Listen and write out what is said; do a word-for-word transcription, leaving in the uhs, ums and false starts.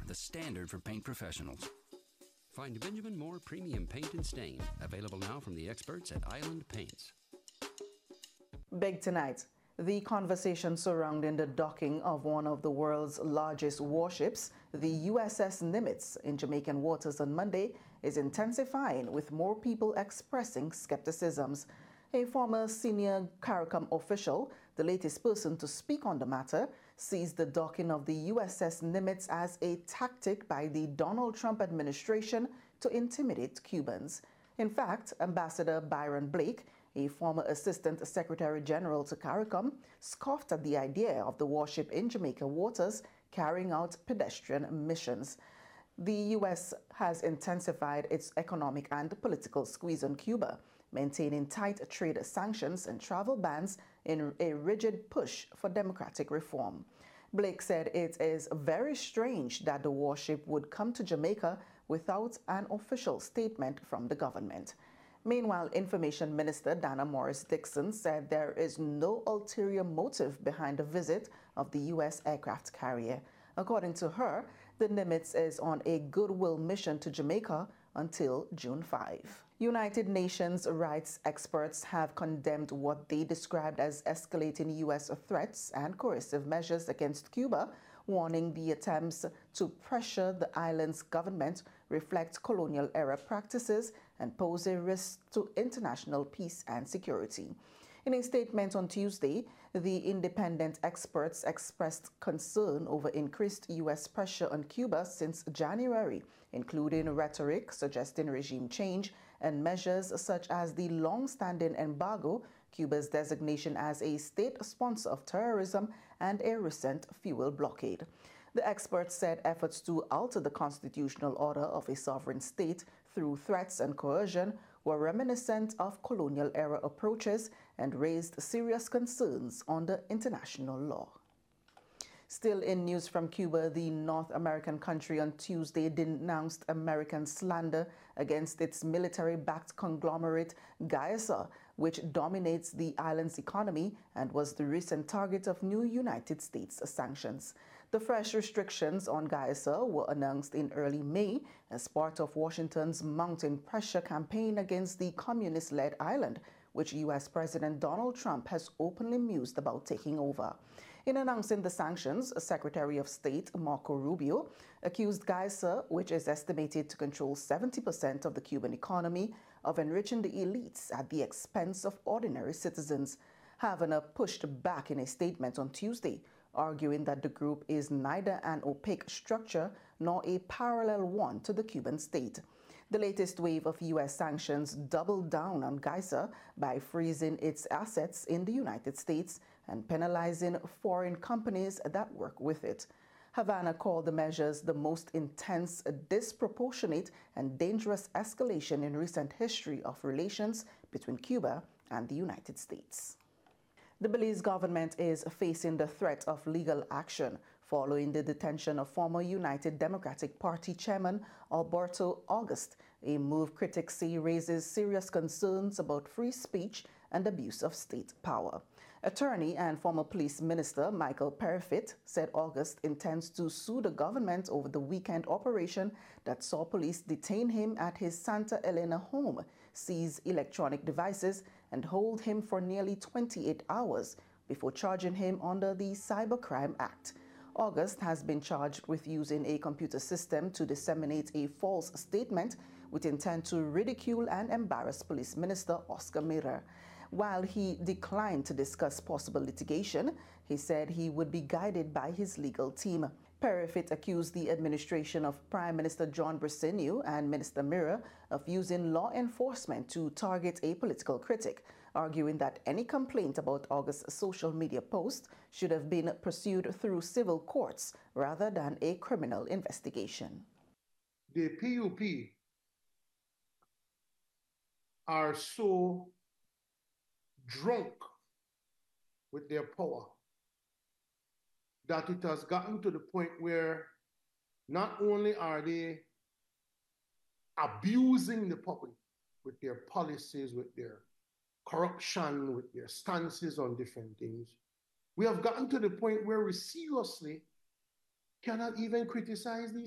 the standard for paint professionals. Find Benjamin Moore Premium Paint and Stain, available now from the experts at Island Paints. Big tonight. The conversation surrounding the docking of one of the world's largest warships, the U S S Nimitz, in Jamaican waters on Monday is intensifying, with more people expressing skepticisms. A former senior CARICOM official, the latest person to speak on the matter, sees the docking of the U S S Nimitz as a tactic by the Donald Trump administration to intimidate Cubans. In fact, Ambassador Byron Blake, a former Assistant Secretary General to CARICOM, scoffed at the idea of the warship in Jamaica waters carrying out pedestrian missions. The U S has intensified its economic and political squeeze on Cuba, maintaining tight trade sanctions and travel bans in a rigid push for democratic reform. Blake said it is very strange that the warship would come to Jamaica without an official statement from the government. Meanwhile, Information Minister Dana Morris Dixon said there is no ulterior motive behind the visit of the U S aircraft carrier. According to her, the Nimitz is on a goodwill mission to Jamaica until June fifth. United Nations rights experts have condemned what they described as escalating U S threats and coercive measures against Cuba, warning the attempts to pressure the island's government reflect colonial-era practices and pose a risk to international peace and security. In a statement on Tuesday, the independent experts expressed concern over increased U S pressure on Cuba since January, including rhetoric suggesting regime change and measures such as the long-standing embargo, Cuba's designation as a state sponsor of terrorism, and a recent fuel blockade. The experts said efforts to alter the constitutional order of a sovereign state through threats and coercion were reminiscent of colonial-era approaches and raised serious concerns under international law. Still in news from Cuba, the North American country on Tuesday denounced American slander against its military-backed conglomerate Gaesa, which dominates the island's economy and was the recent target of new United States sanctions. The fresh restrictions on Gaesa were announced in early May as part of Washington's mounting pressure campaign against the communist-led island, which U S President Donald Trump has openly mused about taking over. In announcing the sanctions, Secretary of State Marco Rubio accused Gaesa, which is estimated to control seventy percent of the Cuban economy, of enriching the elites at the expense of ordinary citizens. Havana pushed back in a statement on Tuesday, arguing that the group is neither an opaque structure nor a parallel one to the Cuban state. The latest wave of U S sanctions doubled down on Gaesa by freezing its assets in the United States and penalizing foreign companies that work with it. Havana called the measures the most intense, disproportionate, and dangerous escalation in recent history of relations between Cuba and the United States. The Belize government is facing the threat of legal action following the detention of former United Democratic Party chairman Alberto August, a move critics say raises serious concerns about free speech and abuse of state power. Attorney and former police minister Michael Perifit said August intends to sue the government over the weekend operation that saw police detain him at his Santa Elena home, seize electronic devices, and hold him for nearly twenty-eight hours before charging him under the Cybercrime Act. August has been charged with using a computer system to disseminate a false statement with intent to ridicule and embarrass Police Minister Oscar Mira. While he declined to discuss possible litigation, he said he would be guided by his legal team. Perifit accused the administration of Prime Minister John Briceño and Minister Mira of using law enforcement to target a political critic, arguing that any complaint about August's social media post should have been pursued through civil courts rather than a criminal investigation. The P U P are so drunk with their power that it has gotten to the point where not only are they abusing the public with their policies, with their corruption, with their stances on different things, we have gotten to the point where we seriously cannot even criticize these